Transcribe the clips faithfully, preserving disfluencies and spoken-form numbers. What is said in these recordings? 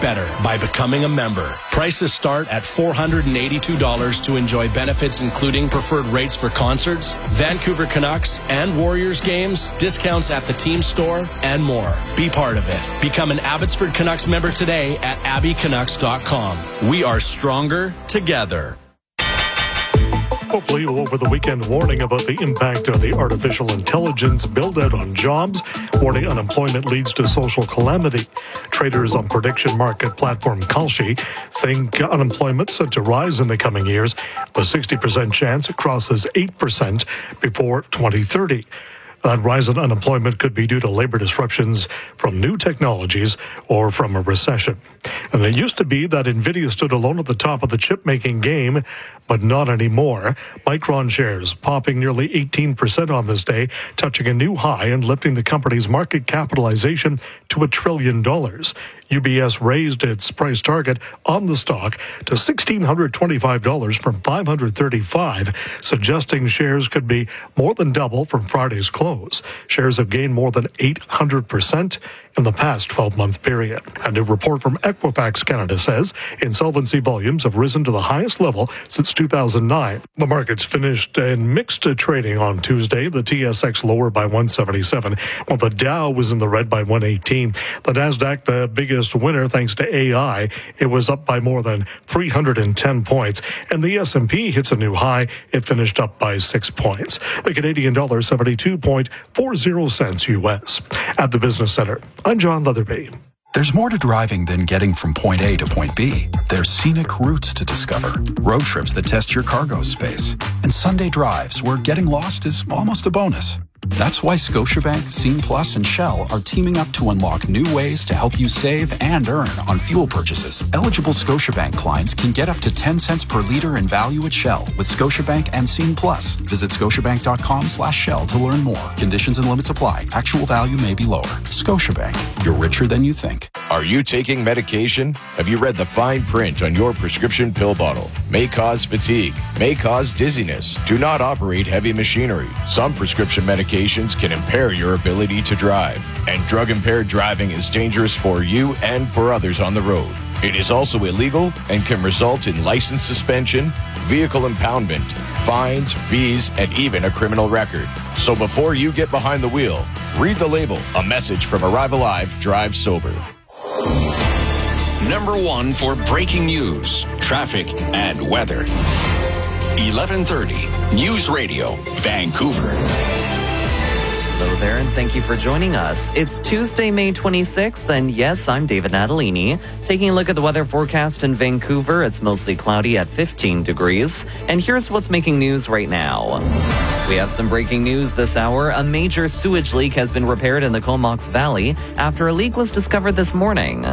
better by becoming a member. Prices start at four hundred eighty-two dollars to enjoy benefits including preferred rates for concerts, Vancouver Canucks and Warriors games, discounts at the team store, and more. Be part of it. Become an Abbotsford Canucks member today at abbey canucks dot com. We are stronger together. Hopefully, over the weekend, warning about the impact of the artificial intelligence build-out on jobs, warning unemployment leads to social calamity. Traders on prediction market platform Kalshi think unemployment set to rise in the coming years, with a sixty percent chance it crosses eight percent before twenty thirty. That rise in unemployment could be due to labor disruptions from new technologies or from a recession. And it used to be that NVIDIA stood alone at the top of the chip-making game, but not anymore. Micron shares popping nearly eighteen percent on this day, touching a new high and lifting the company's market capitalization to a trillion dollars. U B S raised its price target on the stock to one thousand six hundred twenty-five dollars from five hundred thirty-five dollars, suggesting shares could be more than double from Friday's close. Shares have gained more than eight hundred percent in the past twelve-month period. A new report from Equifax Canada says insolvency volumes have risen to the highest level since two thousand nine. The markets finished in mixed trading on Tuesday. The T S X lower by one seventy-seven, while the Dow was in the red by one eighteen. The Nasdaq, the biggest winner thanks to A I, it was up by more than three hundred ten points. And the S and P hits a new high. It finished up by six points. The Canadian dollar seventy-two point four zero cents U S. At the Business Center, I'm John Leatherby. There's more to driving than getting from point A to point B. There's scenic routes to discover, road trips that test your cargo space, and Sunday drives where getting lost is almost a bonus. That's why Scotiabank, Scene Plus, and Shell are teaming up to unlock new ways to help you save and earn on fuel purchases. Eligible Scotiabank clients can get up to ten cents per liter in value at Shell with Scotiabank and Scene Plus. Visit scotiabank.com slash Shell to learn more. Conditions and limits apply. Actual value may be lower. Scotiabank. You're richer than you think. Are you taking medication? Have you read the fine print on your prescription pill bottle? May cause fatigue. May cause dizziness. Do not operate heavy machinery. Some prescription medications can impair your ability to drive, and drug-impaired driving is dangerous for you and for others on the road. It is also illegal and can result in license suspension, vehicle impoundment, fines, fees, and even a criminal record. So before you get behind the wheel, read the label. A message from Arrive Alive, Drive Sober. Number one for breaking news, traffic, and weather. eleven thirty News Radio, Vancouver. Hello there, and thank you for joining us. It's Tuesday, May twenty-sixth, and yes, I'm David Natalini. Taking a look at the weather forecast in Vancouver, it's mostly cloudy at fifteen degrees. And here's what's making news right now. We have some breaking news this hour. A major sewage leak has been repaired in the Comox Valley after a leak was discovered this morning.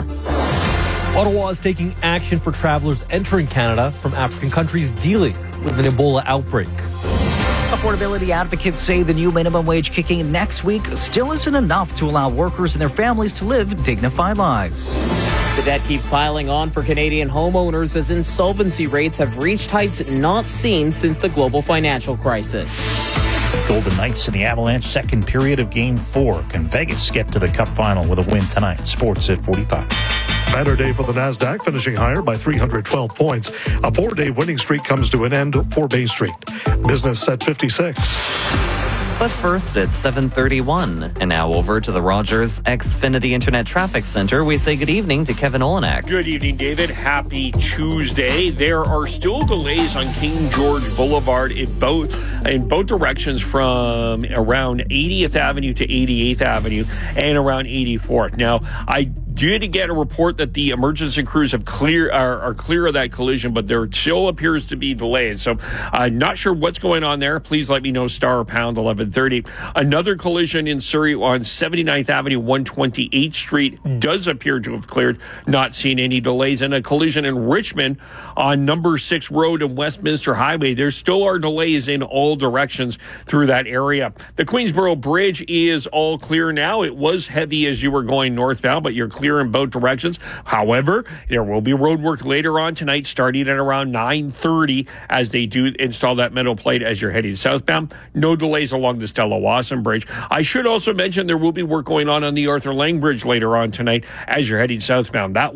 Ottawa is taking action for travelers entering Canada from African countries dealing with an Ebola outbreak. Affordability advocates say the new minimum wage kicking in next week still isn't enough to allow workers and their families to live dignified lives. The debt keeps piling on for Canadian homeowners as insolvency rates have reached heights not seen since the global financial crisis. Golden Knights in the Avalanche second period of Game four. Can Vegas get to the Cup final with a win tonight? Sports at forty-five. Banner day for the Nasdaq, finishing higher by three hundred twelve points. A four-day winning streak comes to an end for Bay Street. Business at fifty-six. But first, it's seven thirty-one. And now over to the Rogers Xfinity Internet Traffic Center. We say good evening to Kevin Olenek. Good evening, David. Happy Tuesday. There are still delays on King George Boulevard in both, in both directions from around eightieth Avenue to eighty-eighth Avenue and around eighty-fourth. Now, I did get a report that the emergency crews have clear are, are clear of that collision, but there still appears to be delays. So I'm not sure what's going on there. Please let me know, star or pound eleven thirty. Another collision in Surrey on seventy-ninth Avenue, one twenty-eighth Street does appear to have cleared, not seeing any delays. And a collision in Richmond on number six Road and Westminster Highway. There still are delays in all directions through that area. The Queensboro Bridge is all clear now. It was heavy as you were going northbound, but you're clear in both directions. However, there will be road work later on tonight starting at around nine thirty as they do install that metal plate as you're heading southbound. No delays along the Stella Wasson Bridge. I should also mention there will be work going on on the Arthur Lang Bridge later on tonight as you're heading southbound. That